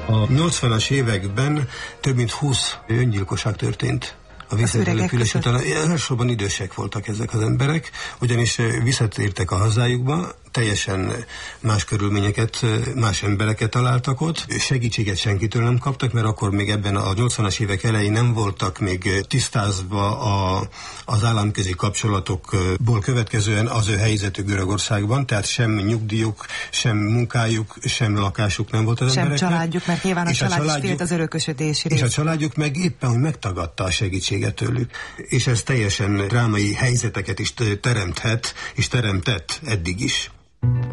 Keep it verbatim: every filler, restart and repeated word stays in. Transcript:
A nyolcvanas években több mint húsz öngyilkosság történt a visszatelepülés után. Elsősorban idősek voltak ezek az emberek, ugyanis visszatértek a hazájukba, teljesen más körülményeket, más embereket találtak ott. Segítséget senkitől nem kaptak, mert akkor még ebben a nyolcvanas évek elején nem voltak még tisztázva a, az államközi kapcsolatokból következően az ő helyzetük Görögországban, tehát sem nyugdíjuk, sem munkájuk, sem lakásuk nem volt az sem embereknek. Sem családjuk, mert nyilván a család is félt az örökösödési És a családjuk meg éppen, hogy megtagadta a segítséget tőlük. És ez teljesen drámai helyzeteket is teremthet, és teremtett eddig is.